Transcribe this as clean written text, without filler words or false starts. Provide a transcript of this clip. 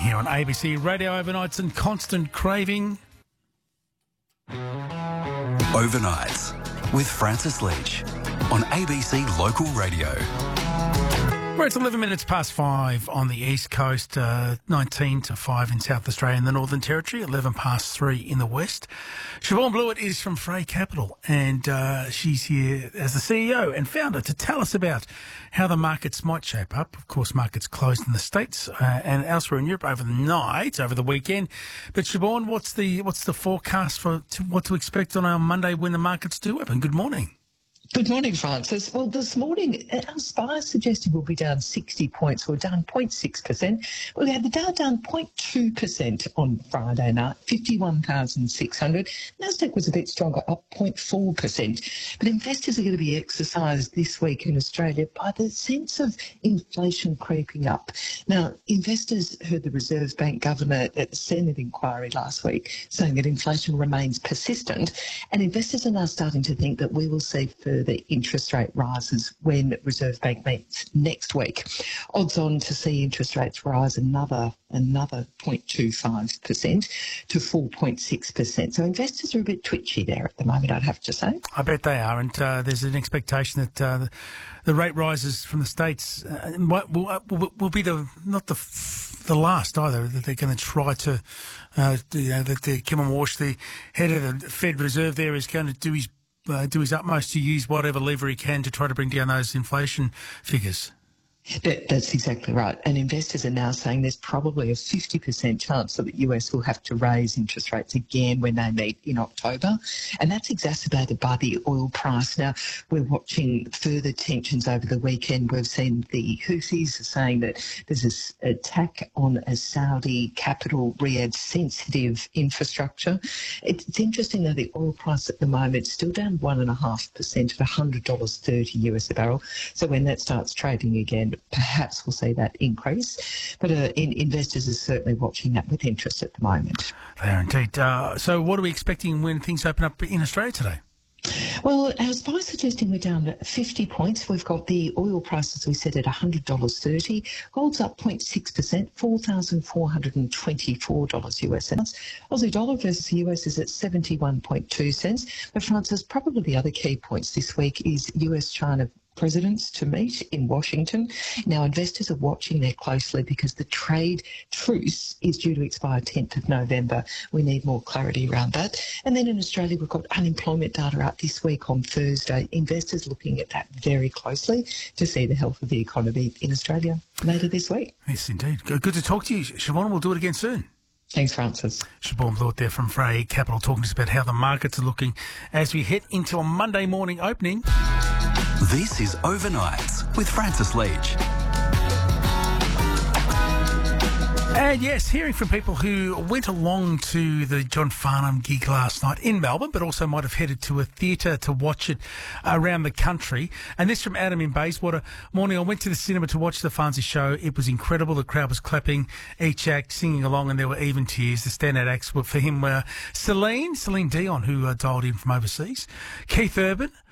here on ABC Radio Overnights and Constant Craving. Overnights with Francis Leach on ABC Local Radio. Well, it's 11 minutes past 5 on the East Coast, 19 to 5 in South Australia and the Northern Territory, 11 past 3 in the West. Siobhan Blewett is from Frey Capital, and she's here as the CEO and founder to tell us about how the markets might shape up. Of course, markets closed in the States and elsewhere in Europe over the weekend. But Siobhan, what's the forecast for what to expect on our Monday when the markets do open? Good morning. Good morning, Francis. Well, this morning, our SPI suggested we'll be down 60 points. We're down 0.6%. We had the Dow down 0.2% on Friday night, 51,600. Nasdaq was a bit stronger, up 0.4%. But investors are going to be exercised this week in Australia by the sense of inflation creeping up. Now, investors heard the Reserve Bank governor at the Senate inquiry last week saying that inflation remains persistent, and investors are now starting to think that we will see further interest rate rises when Reserve Bank meets next week. Odds on to see interest rates rise another 0.25% to 4.6%. So investors are a bit twitchy there at the moment, I'd have to say. I bet they are, and there's an expectation that the rate rises from the States will be not the last either. That they're going to try to, that Kim Walsh, the head of the Fed Reserve there, is going to do his utmost to use whatever lever he can to try to bring down those inflation figures. That's exactly right. And investors are now saying there's probably a 50% chance that the US will have to raise interest rates again when they meet in October. And that's exacerbated by the oil price. Now, we're watching further tensions over the weekend. We've seen the Houthis saying that there's this attack on a Saudi capital, Riyadh sensitive infrastructure. It's interesting that the oil price at the moment is still down 1.5% at $100.30 US a barrel. So when that starts trading again, perhaps we'll see that increase. But investors are certainly watching that with interest at the moment. They are indeed. So what are we expecting when things open up in Australia today? Well, our SPI suggesting we're down 50 points. We've got the oil price, as we said, at $100.30. Gold's up 0.6%, $4,424 US cents. Aussie dollar versus the US is at 71.2 cents. But Francis, probably the other key points this week is US-China presidents to meet in Washington. Now, investors are watching there closely because the trade truce is due to expire 10th of November. We need more clarity around that. And then in Australia, we've got unemployment data out this week on Thursday. Investors looking at that very closely to see the health of the economy in Australia later this week. Yes, indeed. Good to talk to you, Siobhan. We'll do it again soon. Thanks, Francis. Siobhan Blewett there from Frey Capital talking to us about how the markets are looking as we head into a Monday morning opening. This is Overnights with Francis Leach. And yes, hearing from people who went along to the John Farnham gig last night in Melbourne, but also might have headed to a theatre to watch it around the country. And this from Adam in Bayswater. Morning, I went to the cinema to watch the Farnsey show. It was incredible. The crowd was clapping, each act singing along, and there were even tears. The standout acts were for him were Celine Dion, who dialed in from overseas, Keith Urban,